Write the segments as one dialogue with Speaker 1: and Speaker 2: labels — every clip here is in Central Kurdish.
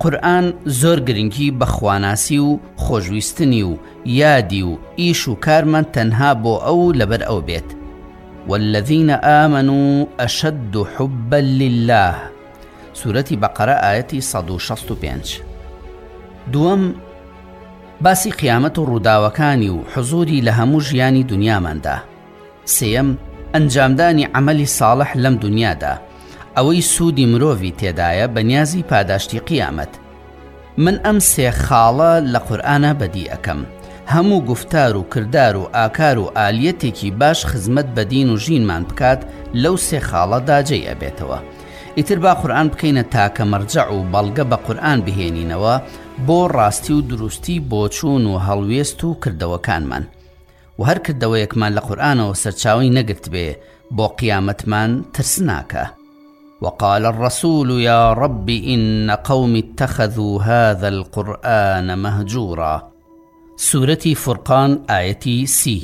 Speaker 1: قورئان زۆر گرنگی بە خواناسی و خۆشویستنی و یادی و ئیش و کارمان تەنها بۆ ئەو لەبەر ئەو بێت. والذین آمنوا أشد حبا لله. سورەتی بەقەرە ئاەتی 165. دووەم، باسی قیامەت و ڕووداوەکانی و حزوری لە هەموو ژیانی دنیاماندا. سێیەم، ئەنجامدانی عەمەلی ساڵح لەم دنیادا، ئەوەی سوودی مرۆڤی تێدایە بە نیازی پاداشتی قیامەت. من ئەم سێ خاڵە لە قورئانە بەدی ئەەکەم. هەموو گفتار و کردار و ئاکار و ئالیەتێکی باش خزمەت بە دین و ژینمان بکات لەو سێ خاڵەدا جێی ئەبێتەوە. ئیتر با قورئان بکەینە تاکە مەرجەع و بەڵگە بە قورئان بهێنینەوە بۆ ڕاستی و دروستی بۆچوون و هەڵوێست و کردەوەکانمان. و هەر کردەوەیەکمان لە قورئانەوە سەرچاوی نەگرت بێ بۆ قیامەتمان ترس ناکە. وقال الرسول يا رب إن قوم اتخذوا هذا القرآن مهجورا. سورة فرقان آيتي 30.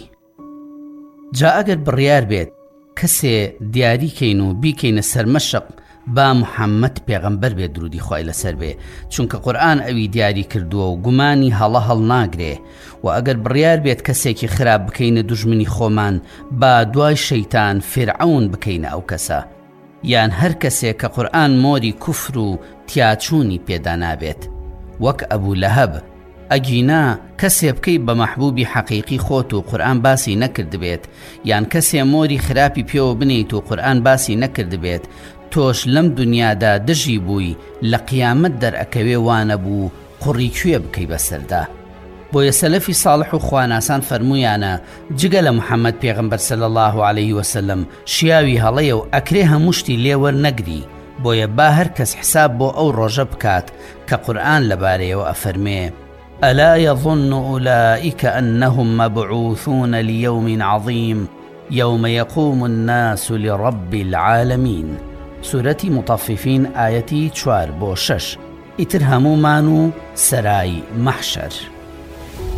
Speaker 1: جا ئەگەر بڕیار بێت کەسێ دیاریکەین و بیکەینە سەرمەشق با محەممەد پێغەمبەر بێ درودی خوای لەسەر بێ، چونکە قورئان ئەوی دیاری کردووە و گومانی هەڵە ناگرێ. و ئەگەر بڕیار بێت کەسێکی خراپ بکەینە دوژمنی خۆمان با دوای شەیتان فێرعەون بکەینە ئەو کەسە، یان هەر کەسێک کە قورئان مۆری کوفر و تیاچوونی پێدا نابێت، وەک ئەبوو لەهەب. ئەگینا کەسێ بکەی بە مەحبوبی حەقیقی خۆت و قورئان باسی نەکرد بێت، یان کەسێ مۆری خراپی پێوە بنیت و قورئان باسی نەکرد بێت، تۆش لەم دنیادا دژی بووی لە قیامەت دەرئەکەوێ وانە بوو قوڕی کوێ بکەی بەسەردا. بۆیە سەلەفی ساڵح و خواناسان فەرموویانە جگە لە محەممەد پێغەمبەر صلی الله عليه وسلم شیاوی هەڵەیە و ئەکرێ هەموو شتی لێ وەرنەگری. بۆیە با هەر کەس حساب بۆ ئەو ڕۆژە بکات کە قورئان لەبارەیەوە ئەفەرمێ ألا يظن أولئك أنهم مبعوثون ليوم عظيم يوم يقوم الناس لرب العالمين. سورة مطففين آيتي 4-6. ئیتر هەموومان و سەرای مەحشەر.